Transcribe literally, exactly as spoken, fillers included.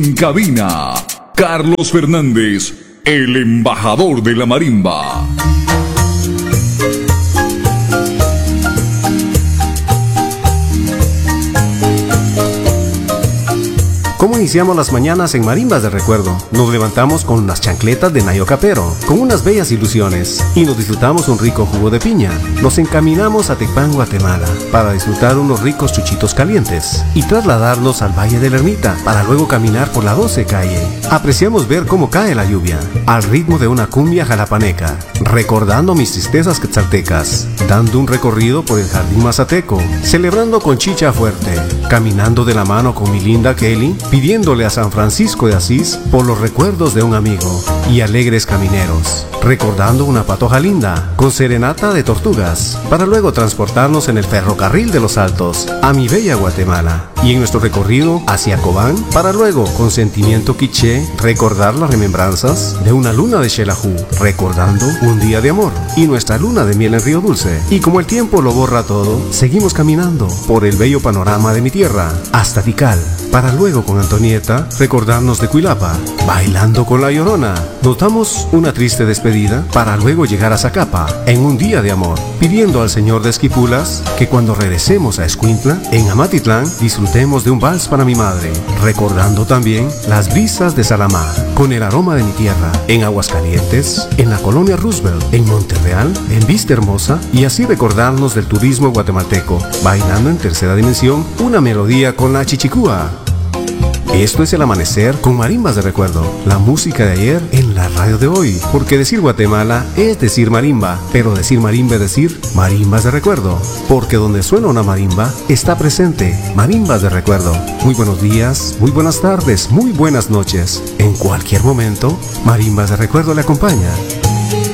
En cabina, Carlos Fernández, el embajador de la marimba. ¿Cómo iniciamos las mañanas en Marimbas de Recuerdo? Nos levantamos con unas chancletas de Nayo Capero, con unas bellas ilusiones, y nos disfrutamos un rico jugo de piña. Nos encaminamos a Tecpan, Guatemala, para disfrutar unos ricos chuchitos calientes, y trasladarnos al Valle de la Ermita, para luego caminar por la doce calle. Apreciamos ver cómo cae la lluvia, al ritmo de una cumbia jalapaneca, recordando mis tristezas quetzaltecas, dando un recorrido por el Jardín Mazateco, celebrando con chicha fuerte, caminando de la mano con mi linda Kelly, pidiéndole a San Francisco de Asís por los recuerdos de un amigo, y alegres camineros, recordando una patoja linda, con serenata de tortugas, para luego transportarnos en el ferrocarril de los Altos, a mi bella Guatemala, y en nuestro recorrido hacia Cobán, para luego, con sentimiento quiché, recordar las remembranzas de una luna de Xelajú, recordando un día de amor, y nuestra luna de miel en Río Dulce. Y como el tiempo lo borra todo, seguimos caminando por el bello panorama de mi tierra, hasta Tikal, para luego con Antonieta recordarnos de Cuilapa, bailando con la Llorona. Nos damos una triste despedida para luego llegar a Zacapa en un día de amor, pidiendo al señor de Esquipulas que cuando regresemos a Escuintla, en Amatitlán, disfrutemos de un vals para mi madre, recordando también las brisas de Salamá, con el aroma de mi tierra, en Aguascalientes, en la colonia Roosevelt, en Monterreal, en Vista Hermosa, y así recordarnos del turismo guatemalteco, bailando en tercera dimensión una melodía con la chichicúa. Esto es el amanecer con Marimbas de Recuerdo, la música de ayer en la radio de hoy, porque decir Guatemala es decir marimba, pero decir marimba es decir Marimbas de Recuerdo, porque donde suena una marimba está presente Marimbas de Recuerdo. Muy buenos días, muy buenas tardes, muy buenas noches. En cualquier momento, Marimbas de Recuerdo le acompaña.